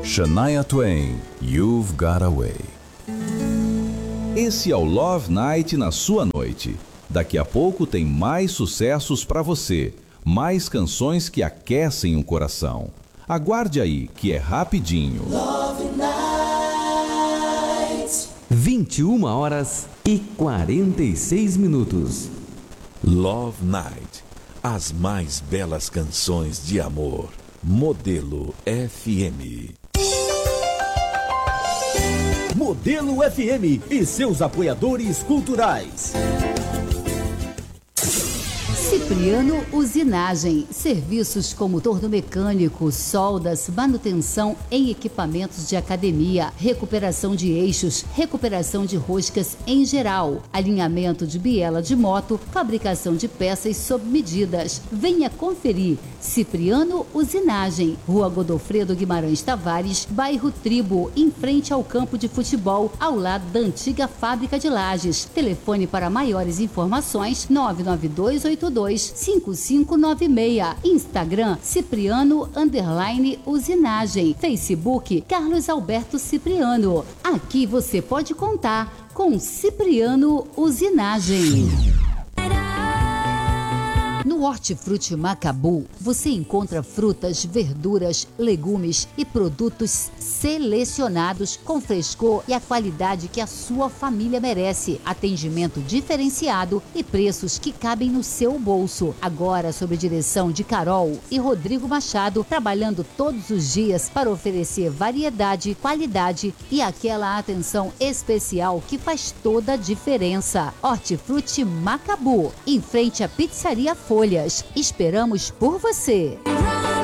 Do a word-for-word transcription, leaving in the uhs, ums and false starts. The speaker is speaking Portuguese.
Shania Twain, You've Got a Way. Esse é o Love Night na sua noite. Daqui a pouco tem mais sucessos para você, mais canções que aquecem o coração. Aguarde aí, que é rapidinho. Love Night. vinte e uma horas e quarenta e seis minutos. Love Night. As mais belas canções de amor. Modelo F M. Modelo F M e seus apoiadores culturais. Cipriano Usinagem, serviços como torno mecânico, soldas, manutenção em equipamentos de academia, recuperação de eixos, recuperação de roscas em geral, alinhamento de biela de moto, fabricação de peças sob medidas. Venha conferir. Cipriano Usinagem, Rua Godofredo Guimarães Tavares, bairro Tribo, em frente ao campo de futebol, ao lado da antiga fábrica de lajes. Telefone para maiores informações nove nove dois oito dois cinco cinco nove seis. Instagram Cipriano underline Usinagem. Facebook Carlos Alberto Cipriano. Aqui você pode contar com Cipriano Usinagem. No Hortifruti Macabu, você encontra frutas, verduras, legumes e produtos selecionados com frescor e a qualidade que a sua família merece. Atendimento diferenciado e preços que cabem no seu bolso. Agora, sob a direção de Carol e Rodrigo Machado, trabalhando todos os dias para oferecer variedade, qualidade e aquela atenção especial que faz toda a diferença. Hortifruti Macabu, em frente à Pizzaria Folhas. Esperamos por você.